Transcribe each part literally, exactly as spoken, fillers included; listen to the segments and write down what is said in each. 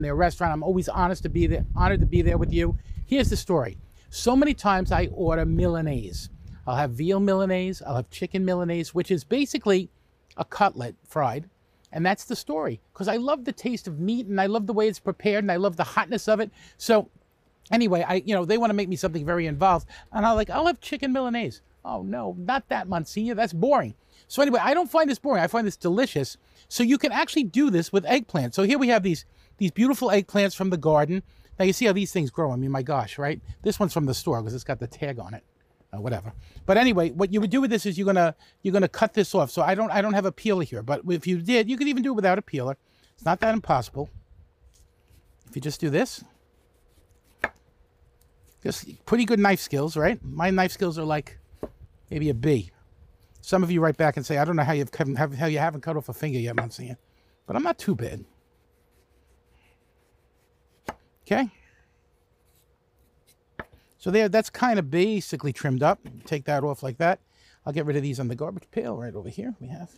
their restaurant. I'm always honest to be there, honored to be there with you. Here's the story. So many times I order Milanese. I'll have veal Milanese, I'll have chicken Milanese, which is basically a cutlet fried. And that's the story, because I love the taste of meat and I love the way it's prepared and I love the hotness of it. So anyway, I you know, they want to make me something very involved. And I'm like, I'll have chicken Milanese. Oh no, not that, Monsignor, that's boring. So anyway, I don't find this boring, I find this delicious. So you can actually do this with eggplant. So here we have these, these beautiful eggplants from the garden. Now you see how these things grow, I mean, my gosh, right? This one's from the store because it's got the tag on it. Uh, whatever. But anyway, what you would do with this is you're gonna you're gonna cut this off. So I don't I don't have a peeler here, but if you did, you could even do it without a peeler. It's not that impossible. If you just do this, just pretty good knife skills, right? My knife skills are like maybe a B. Some of you write back and say, I don't know how you've cut, how you haven't cut off a finger yet, Monsignor, but I'm not too bad. Okay. So there, that's kind of basically trimmed up. Take that off like that. I'll get rid of these on the garbage pail right over here. We have.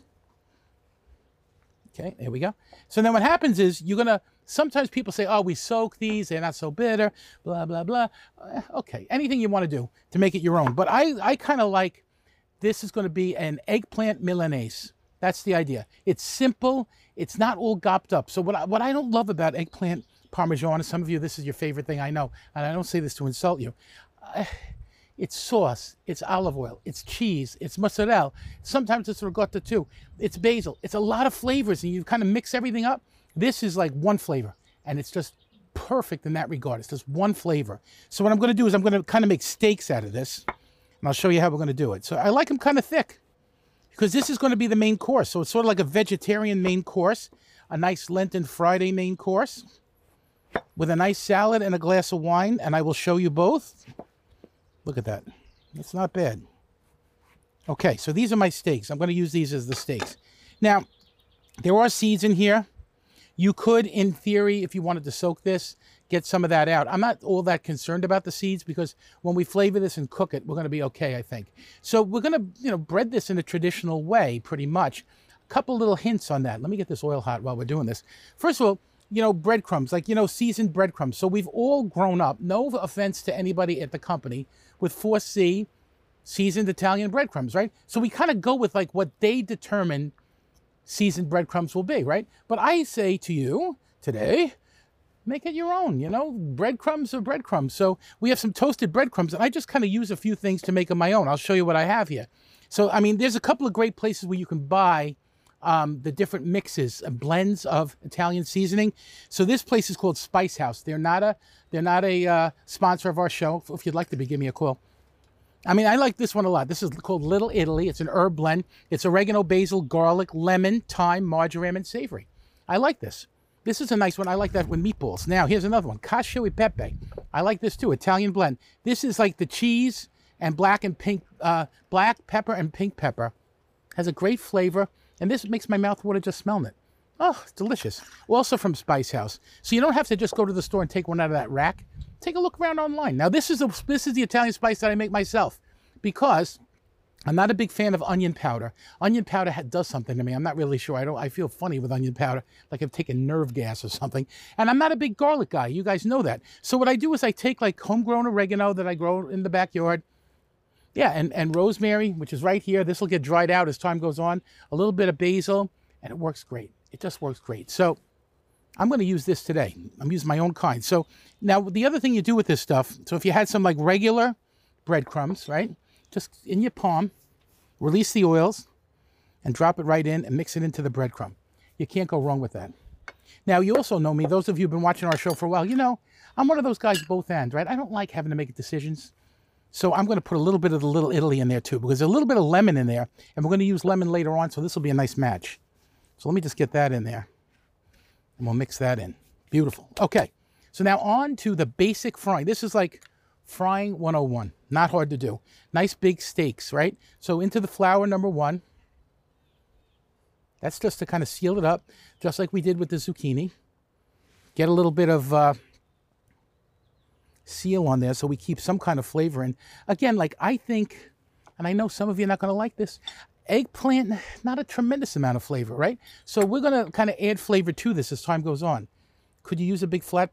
Okay, there we go. So then what happens is you're going to, sometimes people say, oh, we soak these. They're not so bitter, blah, blah, blah. Uh, okay, anything you want to do to make it your own. But I, I kind of like, this is going to be an eggplant Milanese. That's the idea. It's simple. It's not all gopped up. So what I, what I don't love about eggplant Parmesan, and some of you, this is your favorite thing, I know, and I don't say this to insult you. Uh, it's sauce, it's olive oil, it's cheese, it's mozzarella, sometimes it's ricotta too, it's basil, it's a lot of flavors, and you kind of mix everything up. This is like one flavor, and it's just perfect in that regard. It's just one flavor. So what I'm going to do is I'm going to kind of make steaks out of this, and I'll show you how we're going to do it. So I like them kind of thick, because this is going to be the main course. So it's sort of like a vegetarian main course, a nice Lenten Friday main course, with a nice salad and a glass of wine, and I will show you both. Look at that. It's not bad. Okay, so these are my steaks. I'm going to use these as the steaks. Now, there are seeds in here. You could, in theory, if you wanted to soak this, get some of that out. I'm not all that concerned about the seeds because when we flavor this and cook it, we're going to be okay, I think. So we're going to, you know, bread this in a traditional way, pretty much. A couple little hints on that. Let me get this oil hot while we're doing this. First of all, you know, breadcrumbs, like, you know, seasoned breadcrumbs. So we've all grown up, no offense to anybody at the company, with four C seasoned Italian breadcrumbs, right? So we kind of go with like what they determine seasoned breadcrumbs will be, right? But I say to you today, make it your own, you know, breadcrumbs are breadcrumbs. So we have some toasted breadcrumbs, and I just kind of use a few things to make them my own. I'll show you what I have here. So, I mean, there's a couple of great places where you can buy Um, the different mixes and blends of Italian seasoning. So this place is called Spice House. They're not a they're not a uh, sponsor of our show. If you'd like to be, give me a call. I mean, I like this one a lot. This is called Little Italy. It's an herb blend. It's oregano, basil, garlic, lemon, thyme, marjoram, and savory. I like this. This is a nice one. I like that with meatballs. Now, here's another one. Cacio e pepe. I like this too. Italian blend. This is like the cheese and black and pink, uh, black pepper and pink pepper. Has a great flavor. And this makes my mouth water just smelling it. Oh, it's delicious. Also from Spice House. So you don't have to just go to the store and take one out of that rack. Take a look around online. Now, this is, a, this is the Italian spice that I make myself because I'm not a big fan of onion powder. Onion powder ha does something to me. I'm not really sure. I don't. I feel funny with onion powder, like I've taken nerve gas or something. And I'm not a big garlic guy. You guys know that. So what I do is I take like homegrown oregano that I grow in the backyard. Yeah, and, and rosemary, which is right here. This will get dried out as time goes on. A little bit of basil, and it works great. It just works great. So I'm going to use this today. I'm using my own kind. So now the other thing you do with this stuff, so if you had some like regular breadcrumbs, right? Just in your palm, release the oils, and drop it right in and mix it into the breadcrumb. You can't go wrong with that. Now, you also know me. Those of you who've been watching our show for a while, you know, I'm one of those guys both ends, right? I don't like having to make decisions. So I'm going to put a little bit of the Little Italy in there too, because there's a little bit of lemon in there, and we're going to use lemon later on, so this will be a nice match. So let me just get that in there, and we'll mix that in. Beautiful. Okay, so now on to the basic frying. This is like frying one oh one. Not hard to do. Nice big steaks, right? So into the flour, number one. That's just to kind of seal it up, just like we did with the zucchini. Get a little bit of Uh, seal on there so we keep some kind of flavor in. Again, like I think, and I know some of you are not going to like this, eggplant, not a tremendous amount of flavor, right? So we're going to kind of add flavor to this as time goes on. Could you use a big flat